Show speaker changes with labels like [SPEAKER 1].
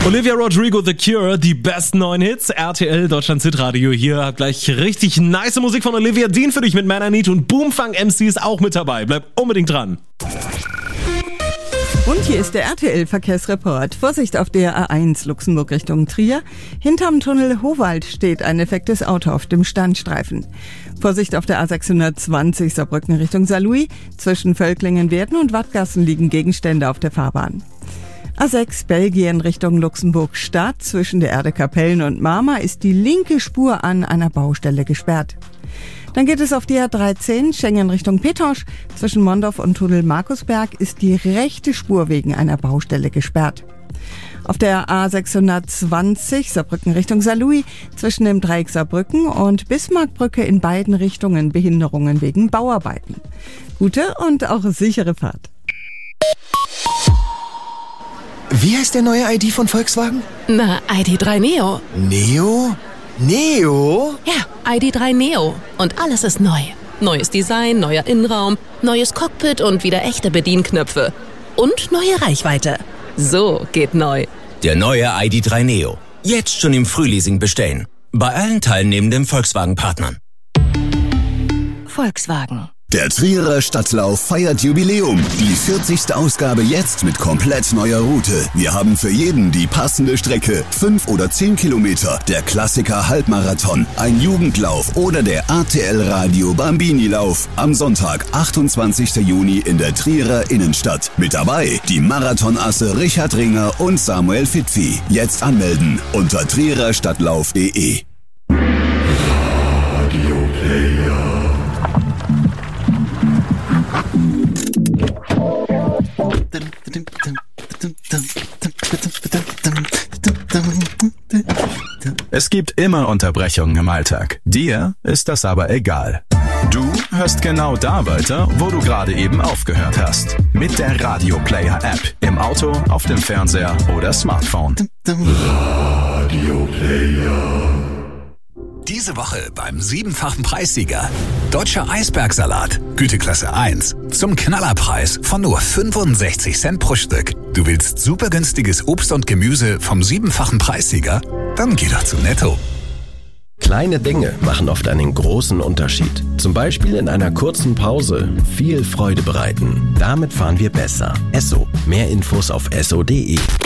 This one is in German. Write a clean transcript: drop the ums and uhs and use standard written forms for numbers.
[SPEAKER 1] Olivia Rodrigo, The Cure, die besten neuen Hits, RTL Deutschland Hitradio. Hier habt gleich richtig nice Musik von Olivia Dean für dich mit Man I Need und Boomfunk MC ist auch mit dabei. Bleib unbedingt dran.
[SPEAKER 2] Und hier ist der RTL-Verkehrsreport. Vorsicht auf der A1 Luxemburg Richtung Trier. Hinterm Tunnel Howald steht ein defektes Auto auf dem Standstreifen. Vorsicht auf der A620 Saarbrücken Richtung Saarlouis. Zwischen Völklingen-Werden und Wattgassen liegen Gegenstände auf der Fahrbahn. A6 Belgien Richtung Luxemburg-Stadt. Zwischen der Erde Kapellen und Marmar ist die linke Spur an einer Baustelle gesperrt. Dann geht es auf die A13 Schengen Richtung Petorsch. Zwischen Mondorf und Tunnel Markusberg ist die rechte Spur wegen einer Baustelle gesperrt. Auf der A620 Saarbrücken Richtung Saarlouis zwischen dem Dreieck Saarbrücken und Bismarckbrücke in beiden Richtungen Behinderungen wegen Bauarbeiten. Gute und auch sichere Fahrt.
[SPEAKER 3] Wie heißt der neue ID von Volkswagen?
[SPEAKER 4] Na, ID.3 Neo.
[SPEAKER 3] Neo? Neo?
[SPEAKER 4] Ja, ID.3 Neo. Und alles ist neu. Neues Design, neuer Innenraum, neues Cockpit und wieder echte Bedienknöpfe. Und neue Reichweite. So geht neu.
[SPEAKER 5] Der neue ID.3 Neo. Jetzt schon im Frühleasing bestellen. Bei allen teilnehmenden Volkswagen-Partnern.
[SPEAKER 4] Volkswagen.
[SPEAKER 6] Der Trierer Stadtlauf feiert Jubiläum. Die 40. Ausgabe jetzt mit komplett neuer Route. Wir haben für jeden die passende Strecke. 5 oder 10 Kilometer. Der Klassiker Halbmarathon, ein Jugendlauf oder der RTL Radio Bambini-Lauf. Am Sonntag, 28. Juni in der Trierer Innenstadt. Mit dabei die Marathonasse Richard Ringer und Samuel Fitfi. Jetzt anmelden unter triererstadtlauf.de. Radio Player.
[SPEAKER 7] Es gibt immer Unterbrechungen im Alltag. Dir ist das aber egal. Du hörst genau da weiter, wo du gerade eben aufgehört hast. Mit der Radio Player App. Im Auto, auf dem Fernseher oder Smartphone. Radio Player.
[SPEAKER 8] Diese Woche beim 7-fachen Preissieger. Deutscher Eisbergsalat, Güteklasse 1. Zum Knallerpreis von nur 65 Cent pro Stück. Du willst super günstiges Obst und Gemüse vom 7-fachen Preissieger? Dann geh doch zu Netto.
[SPEAKER 9] Kleine Dinge machen oft einen großen Unterschied. Zum Beispiel in einer kurzen Pause viel Freude bereiten. Damit fahren wir besser. Esso. Mehr Infos auf esso.de.